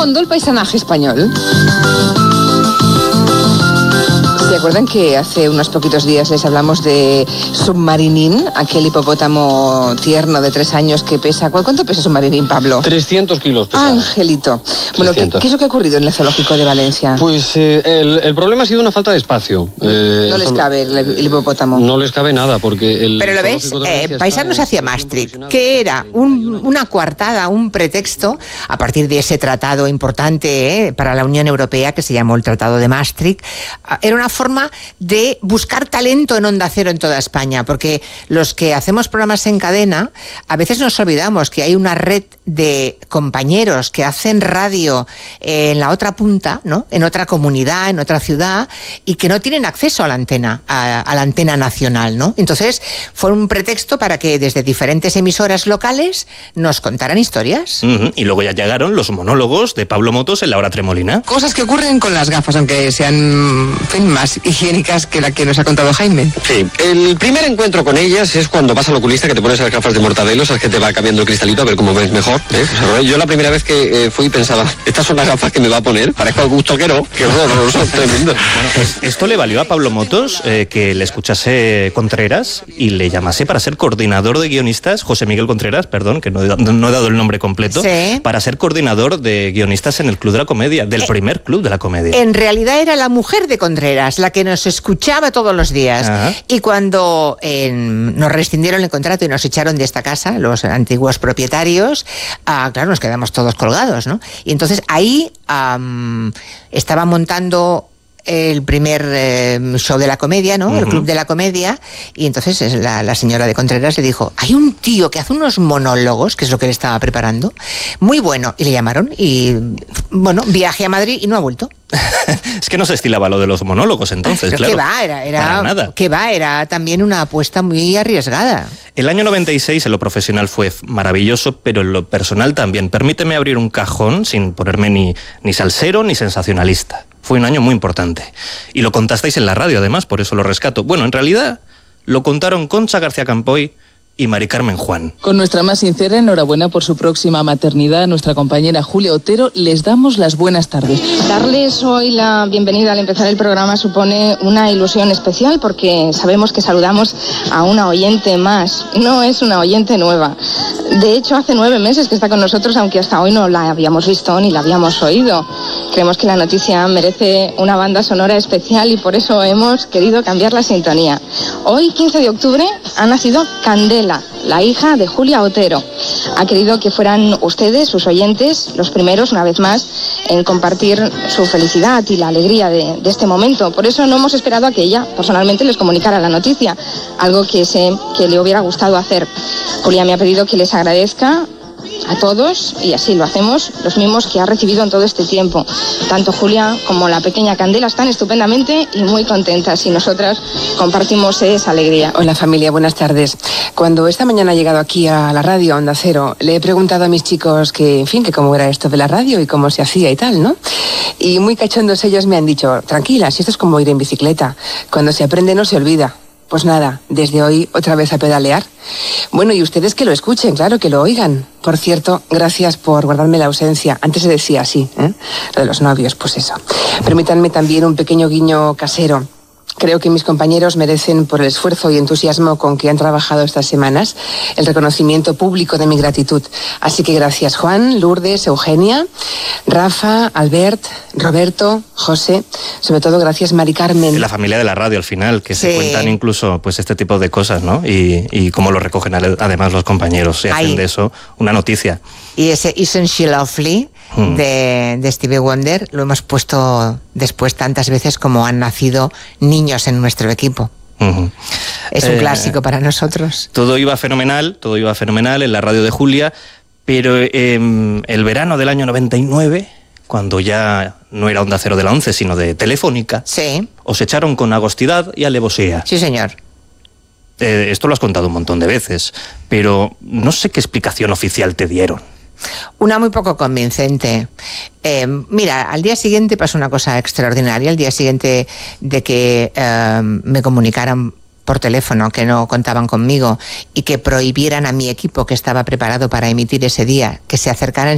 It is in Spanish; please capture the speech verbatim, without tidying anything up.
fondo el paisanaje español. ¿Se acuerdan que hace unos poquitos días les hablamos de Submarinín, aquel hipopótamo tierno de tres años que pesa... ¿Cuánto pesa Submarinín, Pablo? trescientos kilos pesa. Angelito. Bueno, ¿qué, ¿qué es lo que ha ocurrido en el zoológico de Valencia? Pues eh, el, el problema ha sido una falta de espacio. Eh, no les solo, cabe el, el hipopótamo. No les cabe nada porque... El Pero lo ves, eh, Paisanos hacia Maastricht, que era un, una coartada, un pretexto, a partir de ese tratado importante eh, para la Unión Europea que se llamó el Tratado de Maastricht. Era una forma de buscar talento en Onda Cero en toda España, porque los que hacemos programas en cadena, a veces nos olvidamos que hay una red de compañeros que hacen radio en la otra punta, ¿no? En otra comunidad, en otra ciudad, y que no tienen acceso a la antena, a, a la antena nacional, ¿no? Entonces, fue un pretexto para que desde diferentes emisoras locales nos contaran historias. Uh-huh. Y luego ya llegaron los monólogos de Pablo Motos en La Hora Tremolina. Cosas que ocurren con las gafas, aunque sean en fin, más higiénicas que la que nos ha contado Jaime. Sí, el primer encuentro con ellas es cuando vas al oculista, que te pones las gafas de Mortadelo, esas que te va cambiando el cristalito a ver cómo ves mejor, ¿eh? O sea, yo la primera vez que eh, fui pensaba, estas son las gafas que me va a poner, parezco al gusto que no, que horroroso, tremendo. Bueno, pues esto le valió a Pablo Motos eh, que le escuchase Contreras y le llamase para ser coordinador de guionistas, José Miguel Contreras, perdón, que no he, no he dado el nombre completo, sí. Para ser coordinador de guionistas en el Club de la Comedia, del eh, primer Club de la Comedia. En realidad era la mujer de Contreras, la que nos escuchaba todos los días. Ajá. Y cuando eh, nos rescindieron el contrato y nos echaron de esta casa, los antiguos propietarios, ah, claro, nos quedamos todos colgados, ¿no? Y entonces ahí um, estaba montando el primer eh, show de la comedia, ¿no? Uh-huh. El Club de la Comedia, y entonces la, la señora de Contreras le dijo, hay un tío que hace unos monólogos, que es lo que él estaba preparando, muy bueno, y le llamaron, y bueno, viaje a Madrid y no ha vuelto. Es que no se estilaba lo de los monólogos entonces, pero claro. Que va, era, era, Para nada. Que va, era también una apuesta muy arriesgada. El año noventa y seis en lo profesional fue maravilloso, pero en lo personal también. Permíteme abrir un cajón sin ponerme ni, ni salsero ni sensacionalista. Fue un año muy importante. Y lo contasteis en la radio, además, por eso lo rescato. Bueno, en realidad lo contaron Concha García Campoy y Mari Carmen Juan. Con nuestra más sincera enhorabuena por su próxima maternidad, nuestra compañera Julia Otero, les damos las buenas tardes. Darles hoy la bienvenida al empezar el programa supone una ilusión especial porque sabemos que saludamos a una oyente más. No es una oyente nueva. De hecho, hace nueve meses que está con nosotros, aunque hasta hoy no la habíamos visto ni la habíamos oído. Creemos que la noticia merece una banda sonora especial y por eso hemos querido cambiar la sintonía. Hoy, quince de octubre, ha nacido Candela, la hija de Julia Otero. Ha querido que fueran ustedes, sus oyentes, los primeros, una vez más, en compartir su felicidad y la alegría de, de este momento. Por eso no hemos esperado a que ella personalmente les comunicara la noticia, algo que sé que le hubiera gustado hacer. Julia me ha pedido que les agradezca a todos, y así lo hacemos, los mismos que ha recibido en todo este tiempo. Tanto Julia como la pequeña Candela están estupendamente y muy contentas, y nosotras compartimos esa alegría. Hola familia, buenas tardes. Cuando esta mañana he llegado aquí a la radio, a Onda Cero, le he preguntado a mis chicos que, en fin, que cómo era esto de la radio y cómo se hacía y tal, ¿no? Y muy cachondos ellos me han dicho, tranquila, si esto es como ir en bicicleta, cuando se aprende no se olvida. Pues nada, desde hoy otra vez a pedalear. Bueno, y ustedes que lo escuchen, claro, que lo oigan. Por cierto, gracias por guardarme la ausencia. Antes se decía así, ¿eh? Lo de los novios, pues eso. Permítanme también un pequeño guiño casero. Creo que mis compañeros merecen, por el esfuerzo y entusiasmo con que han trabajado estas semanas, el reconocimiento público de mi gratitud. Así que gracias Juan, Lourdes, Eugenia, Rafa, Albert, Roberto, José, sobre todo gracias Mari Carmen. La familia de la radio al final, que sí. Se cuentan incluso pues este tipo de cosas, ¿no? Y, y cómo lo recogen además los compañeros y hacen Ay. de eso una noticia. Y ese Isn't She Lovely hmm. de, de Stevie Wonder lo hemos puesto después tantas veces como han nacido niños en nuestro equipo. Uh-huh. Es un eh, clásico para nosotros. Todo iba fenomenal, todo iba fenomenal en la radio de Julia, pero eh, el verano del año noventa y nueve, cuando ya no era Onda Cero de la once, sino de Telefónica, sí. os echaron con agostidad y alevosía. Sí, señor. Eh, esto lo has contado un montón de veces, pero no sé qué explicación oficial te dieron. Una muy poco convincente. Eh, mira, al día siguiente pasó una cosa extraordinaria. Al día siguiente de que eh, me comunicaran por teléfono que no contaban conmigo y que prohibieran a mi equipo que estaba preparado para emitir ese día que se acercaran